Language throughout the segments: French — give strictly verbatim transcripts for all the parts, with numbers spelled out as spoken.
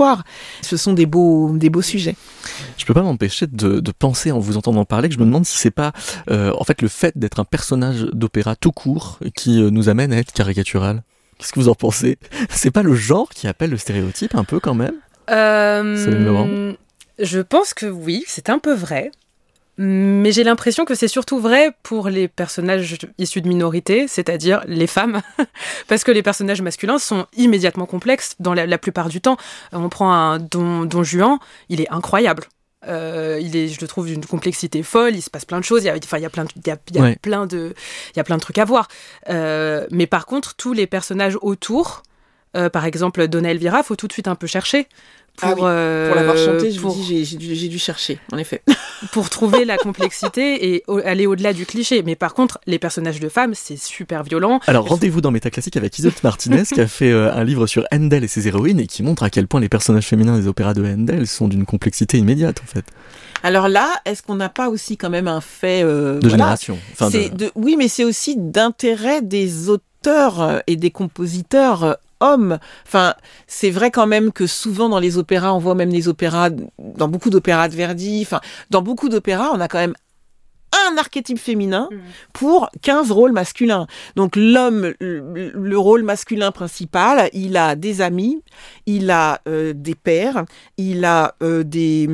soir. Ce sont des beaux, des beaux sujets. Je peux pas m'empêcher de, de penser en vous entendant parler que je me demande si c'est pas euh, en fait le fait d'être un personnage d'opéra tout court qui euh, nous amène à être caricatural. Qu'est-ce que vous en pensez ? C'est pas le genre qui appelle le stéréotype un peu quand même ? euh, Céline Laurent ? Je pense que oui, c'est un peu vrai. Mais j'ai l'impression que c'est surtout vrai pour les personnages issus de minorités, c'est-à-dire les femmes, parce que les personnages masculins sont immédiatement complexes dans la, la plupart du temps. On prend un Don, Don Juan, il est incroyable. Euh, il est, je le trouve, d'une complexité folle. Il se passe plein de choses. Il y a, enfin, il y a plein de, il y a, il y a ouais. plein de, il y a plein de trucs à voir. Euh, mais par contre, tous les personnages autour, euh, par exemple Donna Elvira, faut tout de suite un peu chercher. Pour, ah oui. euh, pour l'avoir chanté, je pour, vous dis, j'ai, j'ai, dû, j'ai dû chercher, en effet. Pour trouver la complexité et au, aller au-delà du cliché. Mais par contre, les personnages de femmes, c'est super violent. Alors, rendez-vous dans Métaclassique avec Isolde Martinez, qui a fait euh, un livre sur Handel et ses héroïnes, et qui montre à quel point les personnages féminins des opéras de Handel sont d'une complexité immédiate, en fait. Alors là, est-ce qu'on n'a pas aussi quand même un fait... Euh, de voilà, génération. Enfin, c'est de... De, oui, mais c'est aussi d'intérêt des auteurs et des compositeurs hommes. Enfin, c'est vrai quand même que souvent dans les opéras, on voit même les opéras, dans beaucoup d'opéras de Verdi, enfin, dans beaucoup d'opéras, on a quand même un archétype féminin pour quinze rôles masculins. Donc l'homme, le, le rôle masculin principal, il a des amis, il a euh, des pères, il a euh, des,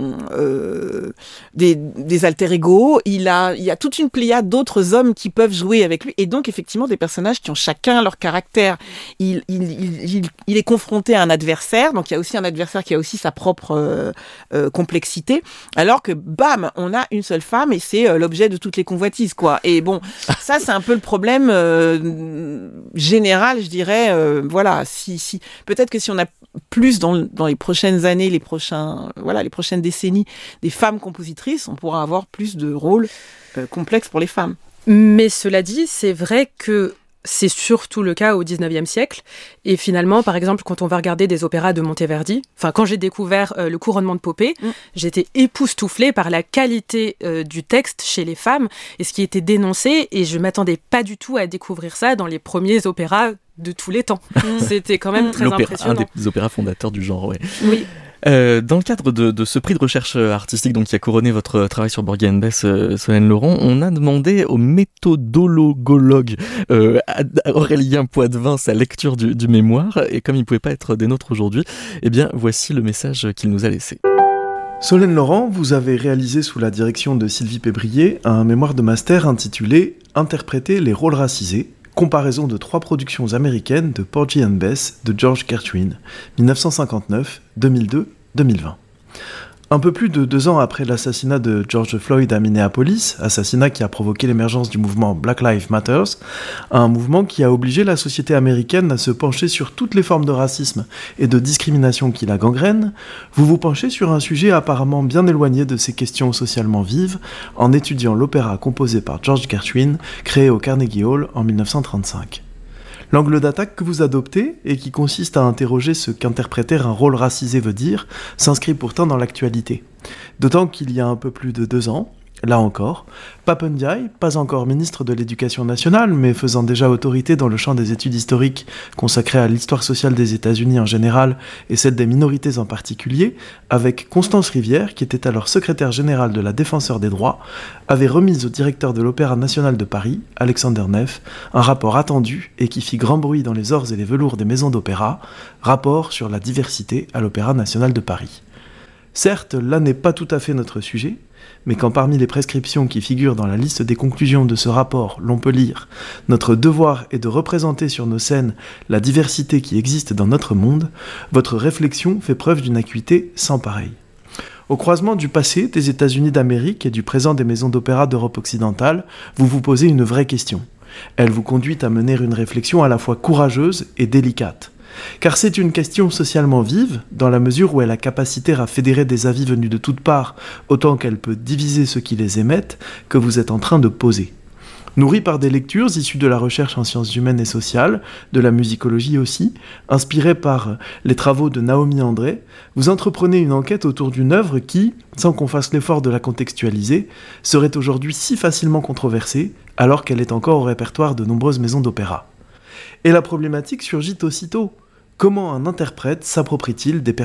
euh, des des alter ego, il a il y a toute une pléiade d'autres hommes qui peuvent jouer avec lui, et donc effectivement des personnages qui ont chacun leur caractère. Il il il, il, il est confronté à un adversaire, donc il y a aussi un adversaire qui a aussi sa propre euh, euh, complexité, alors que bam, on a une seule femme et c'est l'objet de toutes les convoitises, quoi. Et bon, ça, c'est un peu le problème euh, général, je dirais. Euh, voilà, si, si, peut-être que si on a plus dans, dans les prochaines années, les prochains, voilà, les prochaines décennies, des femmes compositrices, on pourra avoir plus de rôles euh, complexes pour les femmes. Mais cela dit, c'est vrai que c'est surtout le cas au dix-neuvième siècle. Et finalement, par exemple, quand on va regarder des opéras de Monteverdi, enfin, quand j'ai découvert euh, le couronnement de Popée, mmh. j'étais époustouflée par la qualité euh, du texte chez les femmes et ce qui était dénoncé. Et je m'attendais pas du tout à découvrir ça dans les premiers opéras de tous les temps. Mmh. C'était quand même très L'opéra, impressionnant. Un des opéras fondateurs du genre, ouais. Oui. Euh, dans le cadre de, de ce prix de recherche artistique donc, qui a couronné votre travail sur Borghi and Bess, euh, Solène Laurent, on a demandé au méthodologue euh, Aurélien Poitvin sa lecture du, du mémoire, et comme il ne pouvait pas être des nôtres aujourd'hui, eh bien voici le message qu'il nous a laissé. Solène Laurent, vous avez réalisé sous la direction de Sylvie Pébrier un mémoire de master intitulé « Interpréter les rôles racisés ». Comparaison de trois productions américaines de Porgy and Bess de George Gershwin, dix-neuf cent cinquante-neuf, deux mille deux, deux mille vingt. Un peu plus de deux ans après l'assassinat de George Floyd à Minneapolis, assassinat qui a provoqué l'émergence du mouvement Black Lives Matter, un mouvement qui a obligé la société américaine à se pencher sur toutes les formes de racisme et de discrimination qui la gangrènent, vous vous penchez sur un sujet apparemment bien éloigné de ces questions socialement vives en étudiant l'opéra composé par George Gershwin, créé au Carnegie Hall en dix-neuf cent trente-cinq. L'angle d'attaque que vous adoptez, et qui consiste à interroger ce qu'interpréter un rôle racisé veut dire, s'inscrit pourtant dans l'actualité. D'autant qu'il y a un peu plus de deux ans, là encore, Pap Ndiaye, pas encore ministre de l'Éducation nationale, mais faisant déjà autorité dans le champ des études historiques consacrées à l'histoire sociale des États-Unis en général et celle des minorités en particulier, avec Constance Rivière, qui était alors secrétaire générale de la Défenseure des droits, avait remis au directeur de l'Opéra national de Paris, Alexander Neff, un rapport attendu et qui fit grand bruit dans les ors et les velours des maisons d'opéra, rapport sur la diversité à l'Opéra national de Paris. Certes, là n'est pas tout à fait notre sujet, mais quand parmi les prescriptions qui figurent dans la liste des conclusions de ce rapport, l'on peut lire « Notre devoir est de représenter sur nos scènes la diversité qui existe dans notre monde », votre réflexion fait preuve d'une acuité sans pareille. Au croisement du passé des États-Unis d'Amérique et du présent des maisons d'opéra d'Europe occidentale, vous vous posez une vraie question. Elle vous conduit à mener une réflexion à la fois courageuse et délicate. Car c'est une question socialement vive, dans la mesure où elle a capacité à fédérer des avis venus de toutes parts, autant qu'elle peut diviser ceux qui les émettent, que vous êtes en train de poser. Nourri par des lectures issues de la recherche en sciences humaines et sociales, de la musicologie aussi, inspiré par les travaux de Naomi André, vous entreprenez une enquête autour d'une œuvre qui, sans qu'on fasse l'effort de la contextualiser, serait aujourd'hui si facilement controversée, alors qu'elle est encore au répertoire de nombreuses maisons d'opéra. Et la problématique surgit aussitôt. Comment un interprète s'approprie-t-il des